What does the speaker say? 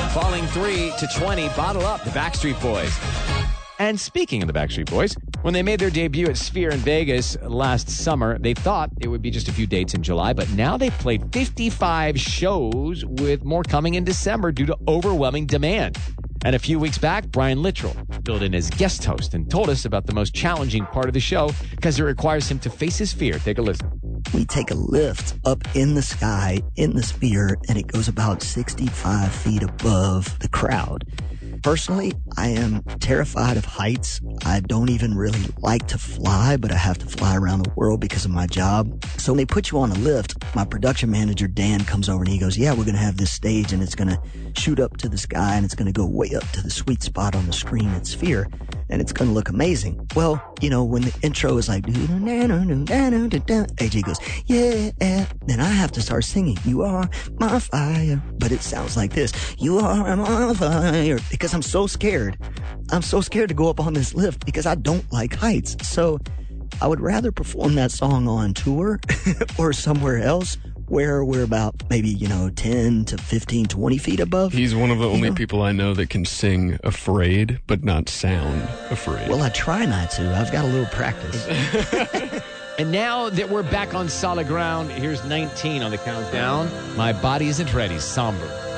Falling 3 to 20, Bottle Up, the Backstreet Boys. And speaking of the Backstreet Boys, when they made their debut at Sphere in Vegas last summer, they thought it would be just a few dates in July, but now they've played 55 shows with more coming in December due to overwhelming demand. And a few weeks back, Brian Littrell filled in as guest host and told us about the most challenging part of the show because it requires him to face his fear. Take a listen. We take a lift up in the sky, in the Sphere, and it goes about 65 feet above the crowd. Personally, I am terrified of heights. I don't even really like to fly, but I have to fly around the world because of my job. So when they put you on a lift, my production manager, Dan, comes over and he goes, yeah, we're going to have this stage and it's going to shoot up to the sky and it's going to go way up to the sweet spot on the screen at Sphere. And it's going to look amazing. Well, you know, when the intro is like, AJ goes, yeah, then I have to start singing, you are my fire. But it sounds like this, you are my fire. Because I'm so scared. I'm so scared to go up on this lift because I don't like heights. So I would rather perform that song on tour or somewhere else where we're about maybe, 10 to 15, 20 feet above. He's one of the only people I know that can sing afraid, but not sound afraid. Well, I try not to. I've got a little practice. And now that we're back on solid ground, here's 19 on the countdown. My Body Isn't Ready, Somber.